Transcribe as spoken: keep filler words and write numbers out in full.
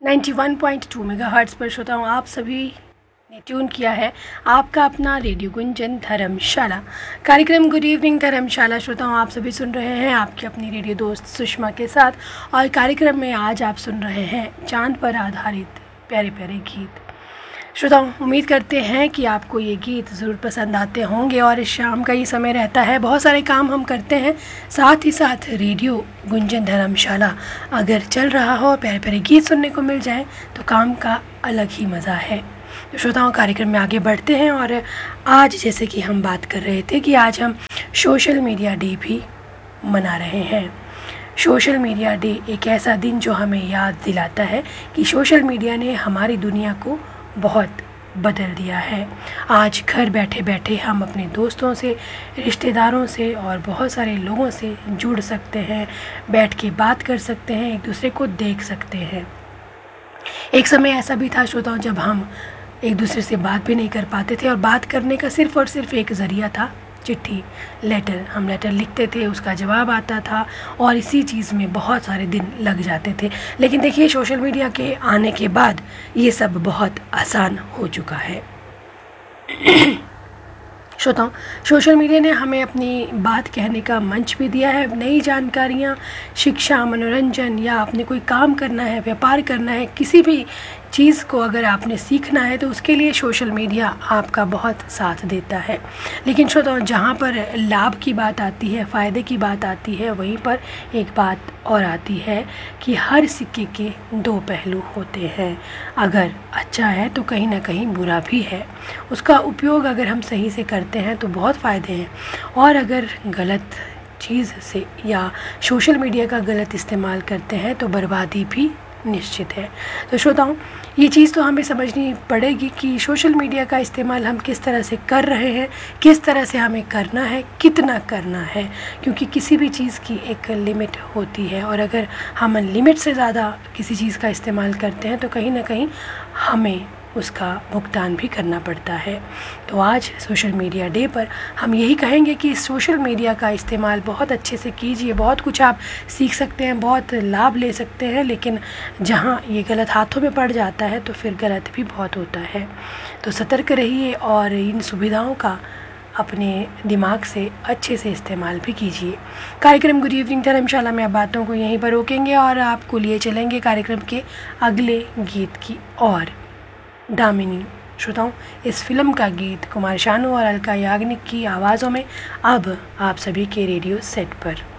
Ninety one point two megahertz पर श्रोताओं आप सभी ने ट्यून किया है आपका अपना रेडियो गुंजन धर्मशाला कार्यक्रम गुड इवनिंग धर्मशाला। श्रोताओं आप सभी सुन रहे हैं आपके अपनी रेडियो दोस्त सुषमा के साथ और कार्यक्रम में आज आप सुन रहे हैं चांद पर आधारित प्यारे प्यारे गीत। श्रोताओं उम्मीद करते हैं कि आपको ये गीत ज़रूर पसंद आते होंगे और इस शाम का ही समय रहता है, बहुत सारे काम हम करते हैं, साथ ही साथ रेडियो गुंजन धर्मशाला अगर चल रहा हो प्यारे प्यारे गीत सुनने को मिल जाए तो काम का अलग ही मज़ा है। तो श्रोताओं कार्यक्रम में आगे बढ़ते हैं और आज जैसे कि हम बात कर रहे थे कि आज हम सोशल मीडिया डे भी मना रहे हैं। सोशल मीडिया डे एक ऐसा दिन जो हमें याद दिलाता है कि सोशल मीडिया ने हमारी दुनिया को बहुत बदल दिया है। आज घर बैठे बैठे हम अपने दोस्तों से, रिश्तेदारों से और बहुत सारे लोगों से जुड़ सकते हैं, बैठ के बात कर सकते हैं, एक दूसरे को देख सकते हैं। एक समय ऐसा भी था श्रोताओं जब हम एक दूसरे से बात भी नहीं कर पाते थे और बात करने का सिर्फ़ और सिर्फ एक ज़रिया था चिट्ठी, लेटर। हम लेटर लिखते थे, उसका जवाब आता था और इसी चीज़ में बहुत सारे दिन लग जाते थे। लेकिन देखिए सोशल मीडिया के आने के बाद ये सब बहुत आसान हो चुका है। श्रोताओं सोशल मीडिया ने हमें अपनी बात कहने का मंच भी दिया है। नई जानकारियाँ, शिक्षा, मनोरंजन या अपने कोई काम करना है, व्यापार करना है, किसी भी चीज़ को अगर आपने सीखना है तो उसके लिए सोशल मीडिया आपका बहुत साथ देता है। लेकिन श्रोताओं जहाँ पर लाभ की बात आती है, फ़ायदे की बात आती है, वहीं पर एक बात और आती है कि हर सिक्के के दो पहलू होते हैं। अगर अच्छा है तो कहीं ना कहीं बुरा भी है। उसका उपयोग अगर हम सही से करते हैं तो बहुत फ़ायदे हैं और अगर गलत चीज़ से या सोशल मीडिया का गलत इस्तेमाल करते हैं तो बर्बादी भी निश्चित है। तो श्रोताओं ये चीज़ तो हमें समझनी पड़ेगी कि सोशल मीडिया का इस्तेमाल हम किस तरह से कर रहे हैं, किस तरह से हमें करना है, कितना करना है, क्योंकि किसी भी चीज़ की एक लिमिट होती है और अगर हम लिमिट से ज़्यादा किसी चीज़ का इस्तेमाल करते हैं तो कहीं ना कहीं हमें उसका भुगतान भी करना पड़ता है। तो आज सोशल मीडिया डे पर हम यही कहेंगे कि सोशल मीडिया का इस्तेमाल बहुत अच्छे से कीजिए। बहुत कुछ आप सीख सकते हैं, बहुत लाभ ले सकते हैं, लेकिन जहां ये गलत हाथों में पड़ जाता है तो फिर गलत भी बहुत होता है। तो सतर्क रहिए और इन सुविधाओं का अपने दिमाग से अच्छे से इस्तेमाल भी कीजिए। कार्यक्रम गुड इवनिंग धर्मशाला में अब बातों को यहीं पर रोकेंगे और आपको लिए चलेंगे कार्यक्रम के अगले गीत की ओर। दामिनी श्रोताओं इस फिल्म का गीत कुमार शानू और अलका याग्निक की आवाज़ों में अब आप सभी के रेडियो सेट पर।